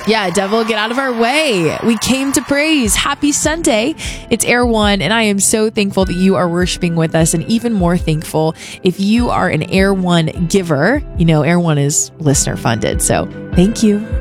Yeah, devil, get out of our way. We came to praise. Happy Sunday. It's Air One, and I am so thankful that you are worshiping with us, and even more thankful if you are an Air One giver. You know, Air One is listener funded, so thank you.